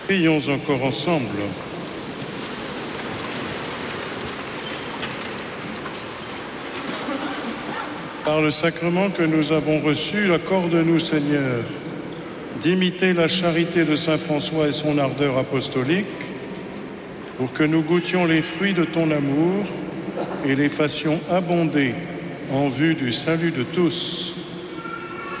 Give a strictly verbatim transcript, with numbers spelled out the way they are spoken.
Prions encore ensemble. Par le sacrement que nous avons reçu, accorde-nous, Seigneur, d'imiter la charité de saint François et son ardeur apostolique, pour que nous goûtions les fruits de ton amour et les fassions abonder en vue du salut de tous.